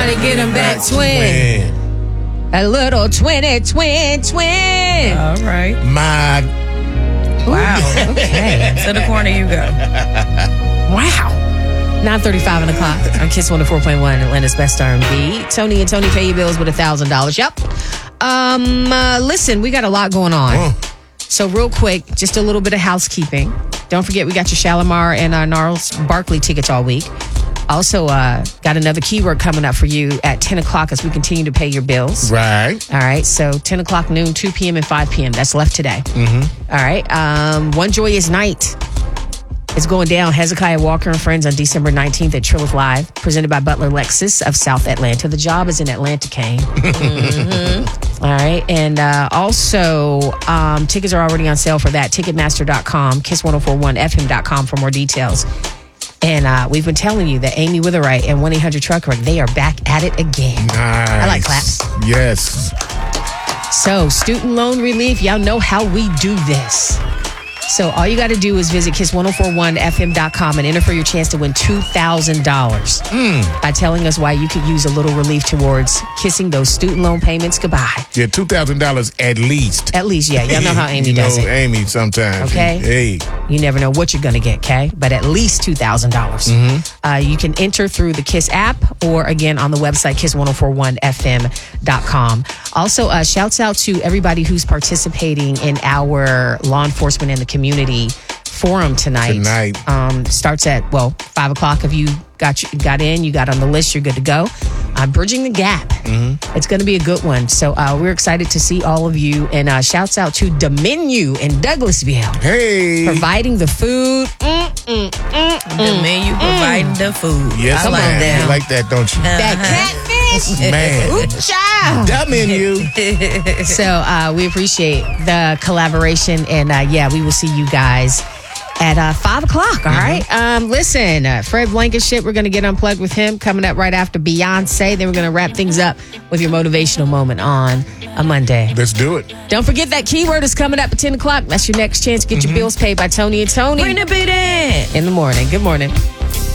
Gotta get them back, twin. A little twin. All right. My. Wow. Okay. To the corner you go. Wow. 9:35 on the clock on Kiss 104.1, Atlanta's best R&B. Tony and Tony pay your bills with $1,000. Yep. Listen, we got a lot going on. So real quick, just a little bit of housekeeping. Don't forget, we got your Shalimar and Gnarls Barkley tickets all week. Also, got another keyword coming up for you at 10 o'clock as we continue to pay your bills. Right. All right. So 10 o'clock, noon, 2 p.m., and 5 p.m. That's left today. All right. One Joyous Night is going down. Hezekiah Walker and friends on December 19th at Trilith Live, presented by Butler Lexus of South Atlanta. The job is in Atlanta, Kane. All right. And also, tickets are already on sale for that. Ticketmaster.com, kiss1041fm.com for more details. And we've been telling you that Amy Witherite and 1-800-TRUCKER, they are back at it again. Nice. I like claps. Yes. So, student loan relief, y'all know how we do this. So all you got to do is visit kiss1041fm.com and enter for your chance to win $2,000 by telling us why you could use a little relief towards kissing those student loan payments goodbye. Yeah, $2,000 at least. At least, yeah. Y'all know how Amy does it. Amy sometimes. Okay. Hey. You never know what you're going to get, okay? But at least $2,000. You can enter through the KISS app or, again, on the website, kiss1041fm.com. Also, shouts out to everybody who's participating in our law enforcement and the community forum tonight. Starts at, 5 o'clock. If you got in, you got on the list, you're good to go. Bridging the Gap. It's going to be a good one. So we're excited to see all of you. And shouts out to Domenu in Douglasville. Hey. Providing the food. Domenu providing the food. Yes, I like man. that. You like that, don't you? That catfish. Man. Ooh, child. Domenu. So we appreciate the collaboration. And we will see you guys at 5 o'clock, all right? Listen, Fred Blankenship, we're going to get unplugged with him coming up right after Beyonce. Then we're going to wrap things up with your motivational moment on a Monday. Let's do it. Don't forget that keyword is coming up at 10 o'clock. That's your next chance to get your bills paid by Tony and Tony. Bring the beat in. In the morning. Good morning.